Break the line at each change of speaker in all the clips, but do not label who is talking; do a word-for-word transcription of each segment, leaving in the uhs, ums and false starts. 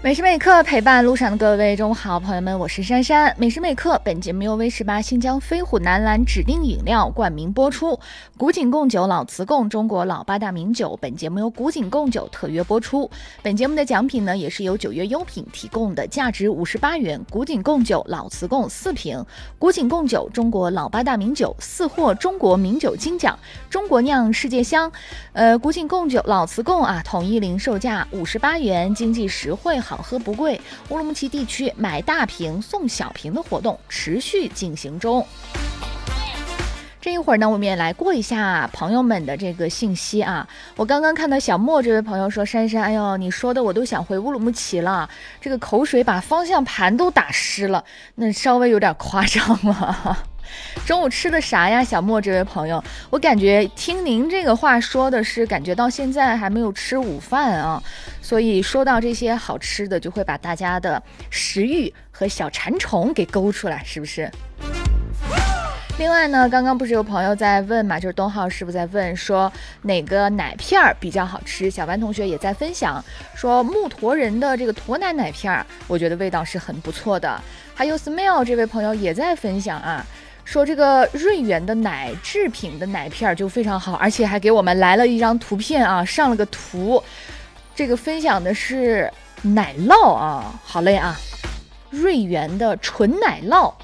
每时每刻陪伴路上的各位中午好，朋友们，我是珊珊。每时每刻本节目由 V 十八新疆飞虎男篮指定饮料冠名播出，古井贡酒老瓷贡中国老八大名酒，本节目由古井贡酒特约播出。本节目的奖品呢，也是由九月优品提供的，价值五十八元古井贡酒老瓷贡四瓶，古井贡酒中国老八大名酒四获中国名酒金奖，中国酿世界香。呃，古井贡酒老瓷贡啊，统一零售价五十八元，经济实惠，好喝不贵。乌鲁木齐地区买大瓶送小瓶的活动持续进行中。这一会儿呢，我们也来过一下朋友们的这个信息啊。我刚刚看到小莫这位朋友说，珊珊，哎呦，你说的我都想回乌鲁木齐了，这个口水把方向盘都打湿了，那稍微有点夸张了。中午吃的啥呀，小莫这位朋友？我感觉听您这个话说的是感觉到现在还没有吃午饭啊，所以说到这些好吃的就会把大家的食欲和小馋虫给勾出来，是不是？另外呢，刚刚不是有朋友在问嘛，就是东浩师傅在问说哪个奶片比较好吃，小班同学也在分享说木驼人的这个驼奶奶片，我觉得味道是很不错的。还有 Smile 这位朋友也在分享啊，说这个瑞源的奶制品的奶片就非常好，而且还给我们来了一张图片啊，上了个图，这个分享的是奶酪啊，好嘞啊，瑞源的纯奶酪。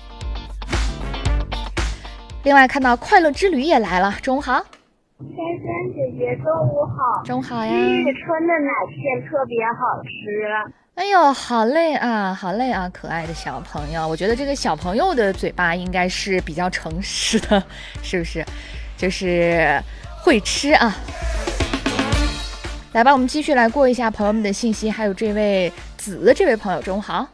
另外看到快乐之旅也来了，中午好，
珊珊姐姐中午好。
中午好呀。
玉春的奶片特别好吃。
哎呦，好嘞啊，好嘞啊，可爱的小朋友，我觉得这个小朋友的嘴巴应该是比较诚实的，是不是？就是会吃啊。来吧，我们继续来过一下朋友们的信息，还有这位子这位朋友，中午好。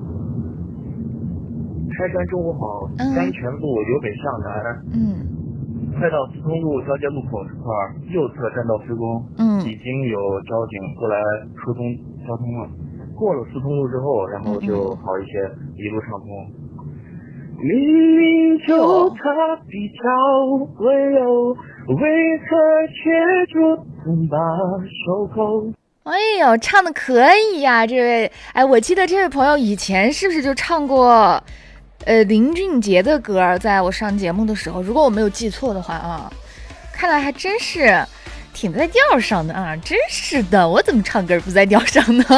开山中午好，甘泉路由北向南，
嗯，
快到四通路交界路口这块，右侧占道施工，
嗯，
已经有交警过来疏通交通了。过了四通路之后，然后就好一些，嗯、一路畅通。明明就他比较温柔，为何却主动把手扣？
哎呦，唱的可以呀、啊，这位，哎，我记得这位朋友以前是不是就唱过？呃，林俊杰的歌，在我上节目的时候，如果我没有记错的话啊，看来还真是挺在调上的啊，真是的，我怎么唱歌不在调上呢？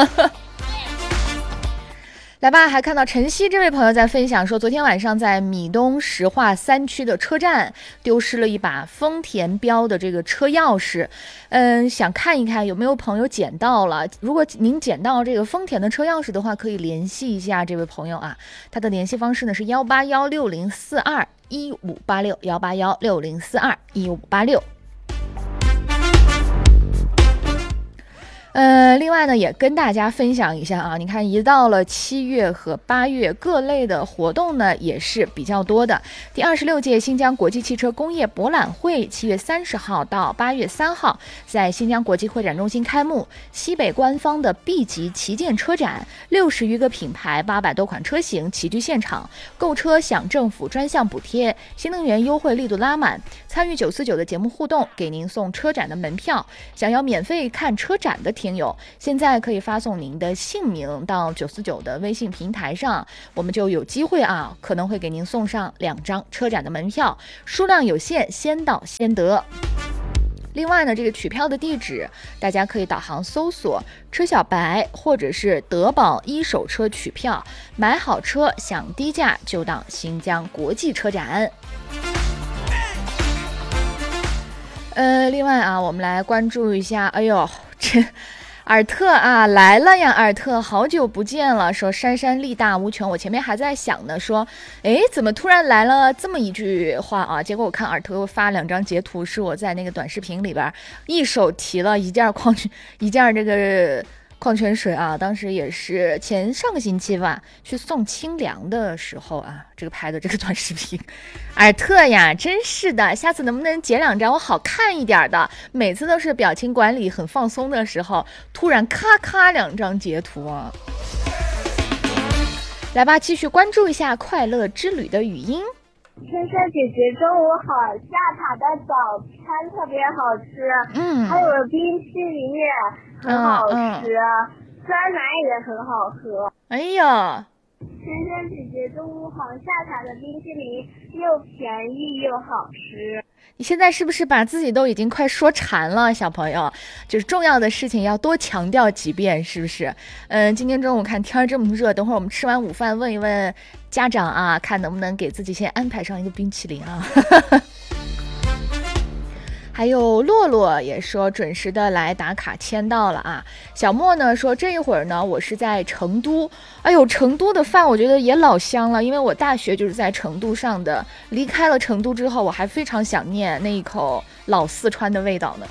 来吧，还看到晨曦这位朋友在分享说，昨天晚上在米东石化三区的车站丢失了一把丰田标的这个车钥匙，嗯，想看一看有没有朋友捡到了。如果您捡到这个丰田的车钥匙的话，可以联系一下这位朋友啊，他的联系方式呢是幺八幺六零四二一五八六幺八幺六零四二一五八六。呃，另外呢，也跟大家分享一下啊，你看，一到了七月和八月，各类的活动呢也是比较多的。第二十六届新疆国际汽车工业博览会，七月三十号到八月三号，在新疆国际会展中心开幕。西北官方的 B 级旗舰车展，六十余个品牌，八百多款车型齐聚现场，购车享政府专项补贴，新能源优惠力度拉满。参与九四九的节目互动，给您送车展的门票。想要免费看车展的听友，现在可以发送您的姓名到九四九的微信平台上，我们就有机会啊，可能会给您送上两张车展的门票，数量有限，先到先得。另外呢，这个取票的地址，大家可以导航搜索车小白或者是德宝一手车取票，买好车享低价就到新疆国际车展。呃，另外啊，我们来关注一下，哎呦，这尔特啊来了呀，尔特好久不见了，说珊珊力大无穷。我前面还在想呢，说，哎，怎么突然来了这么一句话啊？结果我看尔特又发两张截图，是我在那个短视频里边一手提了一件矿泉一件这个矿泉水啊，当时也是前上个星期吧，去送清凉的时候啊，这个拍的这个短视频。尔特呀，真是的，下次能不能截两张我好看一点的？每次都是表情管理很放松的时候，突然咔咔两张截图啊。来吧，继续关注一下快乐之旅的语音。
珊珊姐姐中午好，下塔的早餐特别好吃，
嗯，
还有冰淇淋也很好吃，
嗯
酸奶也很好喝。
哎呀，
珊珊姐姐中午好，夏夏的冰淇淋又便宜又好吃。
你现在是不是把自己都已经快说馋了，小朋友？就是重要的事情要多强调几遍，是不是？嗯，今天中午看天这么热，等会儿我们吃完午饭问一问家长啊，看能不能给自己先安排上一个冰淇淋啊。还有洛洛也说准时的来打卡签到了啊。小莫呢说这一会儿呢我是在成都，哎呦，成都的饭我觉得也老香了，因为我大学就是在成都上的，离开了成都之后我还非常想念那一口老四川的味道呢。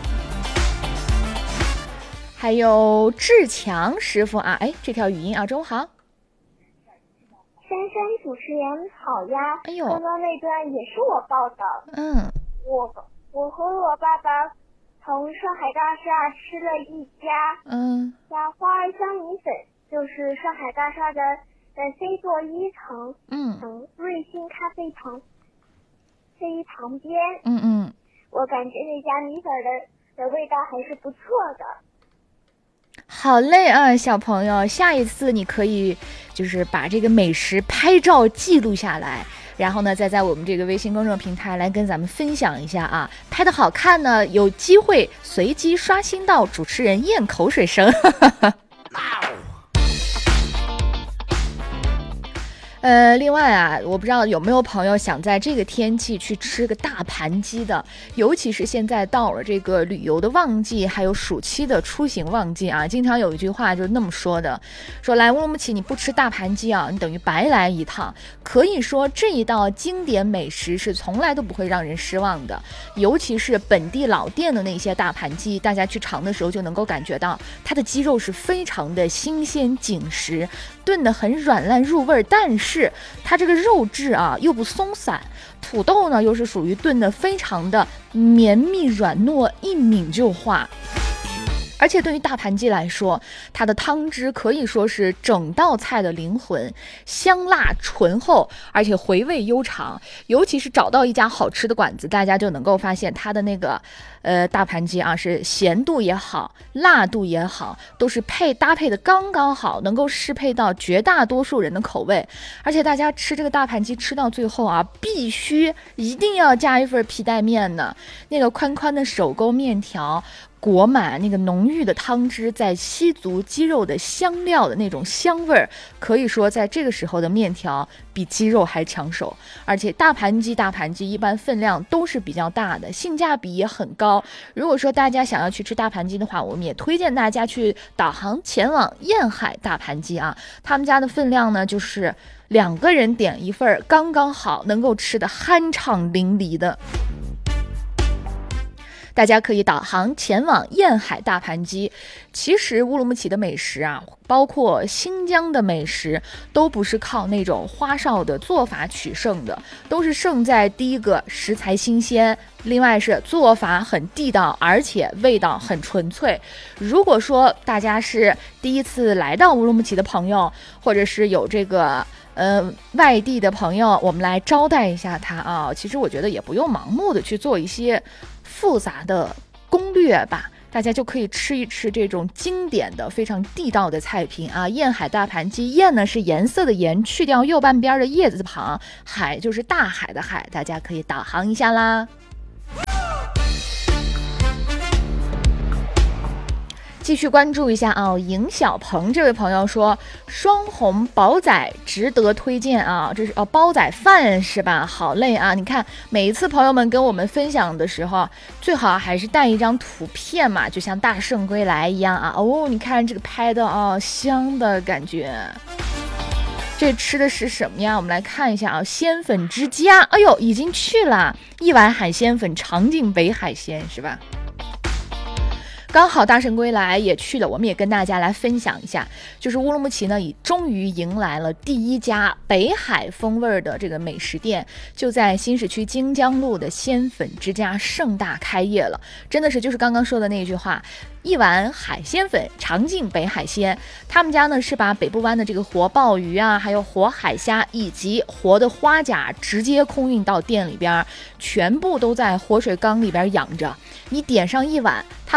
还有志强师傅啊，哎，这条语音啊，中午好。
珊珊主持人好呀，
哎呦，
刚刚那段也是我报的。
嗯，
我我和我爸爸从上海大厦吃了一家
嗯
家花儿香米粉，就是上海大厦的呃 C 座一层，
嗯
嗯，瑞幸咖啡旁 C 旁边，
嗯嗯，
我感觉那家米粉的的味道还是不错的。
好嘞啊，小朋友，下一次你可以就是把这个美食拍照记录下来，然后呢再在我们这个微信公众平台来跟咱们分享一下啊，拍的好看呢，有机会随机刷新到主持人咽口水声。呃，另外啊，我不知道有没有朋友想在这个天气去吃个大盘鸡的，尤其是现在到了这个旅游的旺季，还有暑期的出行旺季啊，经常有一句话就是那么说的，说来乌鲁木齐你不吃大盘鸡啊，你等于白来一趟。可以说这一道经典美食是从来都不会让人失望的，尤其是本地老店的那些大盘鸡，大家去尝的时候就能够感觉到它的鸡肉是非常的新鲜紧实，炖得很软烂入味，但是它这个肉质啊又不松散，土豆呢又是属于炖得非常的绵密软糯，一抿就化。而且对于大盘鸡来说，它的汤汁可以说是整道菜的灵魂，香辣醇厚，而且回味悠长。尤其是找到一家好吃的馆子，大家就能够发现它的那个呃大盘鸡啊，是咸度也好，辣度也好，都是配搭配的刚刚好，能够适配到绝大多数人的口味。而且大家吃这个大盘鸡吃到最后啊，必须一定要加一份皮带面呢，那个宽宽的手工面条，裹满那个浓郁的汤汁，再吸足鸡肉的香料的那种香味儿，可以说在这个时候的面条比鸡肉还抢手。而且大盘鸡大盘鸡一般分量都是比较大的，性价比也很高。如果说大家想要去吃大盘鸡的话，我们也推荐大家去导航前往燕海大盘鸡啊，他们家的分量呢就是两个人点一份，刚刚好，能够吃得酣畅淋漓的。大家可以导航前往燕海大盘鸡。其实乌鲁木齐的美食啊，包括新疆的美食，都不是靠那种花哨的做法取胜的，都是胜在第一个食材新鲜，另外是做法很地道，而且味道很纯粹。如果说大家是第一次来到乌鲁木齐的朋友，或者是有这个呃外地的朋友，我们来招待一下他啊。其实我觉得也不用盲目的去做一些复杂的攻略吧，大家就可以吃一吃这种经典的非常地道的菜品啊。燕海大盘鸡，燕呢是颜色的颜，去掉右半边的叶字旁，海就是大海的海，大家可以导航一下啦。继续关注一下啊，尹小鹏这位朋友说，双红煲仔值得推荐啊，这是哦煲仔饭是吧？好嘞啊！你看每一次朋友们跟我们分享的时候，最好还是带一张图片嘛，就像大圣归来一样啊。哦，你看这个拍的啊，香的感觉。这吃的是什么呀？我们来看一下啊，鲜粉之家，哎呦，已经去了一碗海鲜粉，尝尽北海鲜是吧？刚好大圣归来也去了，我们也跟大家来分享一下，就是乌鲁木齐呢，已终于迎来了第一家北海风味的这个美食店，就在新市区京江路的鲜粉之家盛大开业了。真的是就是刚刚说的那句话，一碗海鲜粉，尝尽北海鲜。他们家呢是把北部湾的这个活鲍鱼啊，还有活海虾以及活的花甲直接空运到店里边，全部都在活水缸里边养着。你点上一碗，他们就是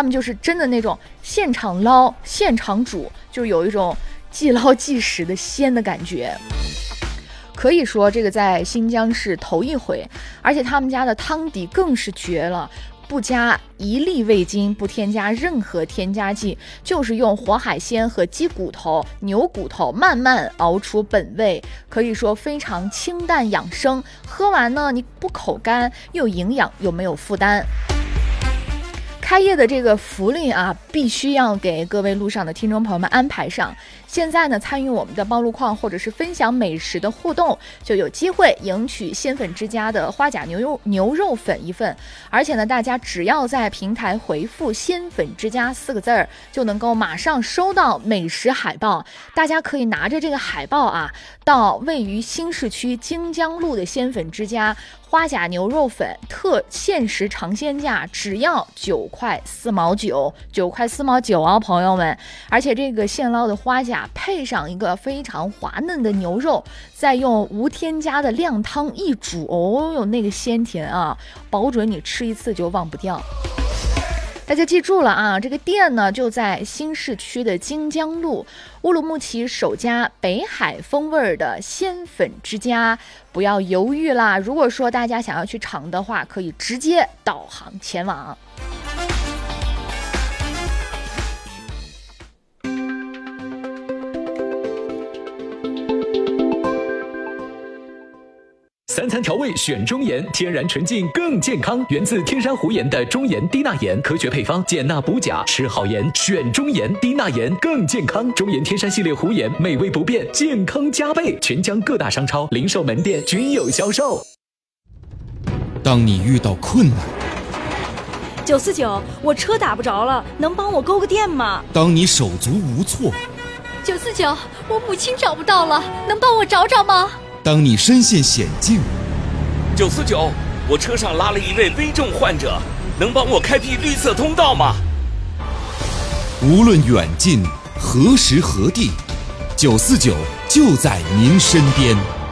真的那种现场捞现场煮，就有一种即捞即食的鲜的感觉。可以说这个在新疆是头一回，而且他们家的汤底更是绝了，不加一粒味精，不添加任何添加剂，就是用活海鲜和鸡骨头、牛骨头慢慢熬出本味，可以说非常清淡养生。喝完呢，你不口干，又营养又没有负担。开业的这个福利啊，必须要给各位路上的听众朋友们安排上。现在呢，参与我们的报路况或者是分享美食的互动，就有机会赢取鲜粉之家的花甲牛肉牛肉粉一份。而且呢，大家只要在平台回复鲜粉之家四个字儿，就能够马上收到美食海报。大家可以拿着这个海报啊，到位于新市区京江路的鲜粉之家花甲牛肉粉特限时尝鲜价，只要九块四毛九，九块四毛九啊，朋友们！而且这个现捞的花甲配上一个非常滑嫩的牛肉，再用无添加的靓汤一煮，哦哟，那个鲜甜啊，保准你吃一次就忘不掉。大家记住了啊，这个店呢就在新市区的京江路乌鲁木齐首家北海风味的鲜粉之家，不要犹豫啦！如果说大家想要去尝的话，可以直接导航前往。
三餐调味选中盐，天然纯净更健康，源自天山湖盐的中盐低钠盐，科学配方，减钠补钾，吃好盐选中盐，低钠盐更健康。中盐天山系列湖盐，美味不变，健康加倍，全疆各大商超、零售门店均有销售。
当你遇到困难，
九四九，我车打不着了，能帮我勾个电吗？
当你手足无措，
九四九，我母亲找不到了，能帮我找找吗？
当你身陷险境，
九四九，我车上拉了一位危重患者，能帮我开辟绿色通道吗？
无论远近，何时何地，九四九就在您身边。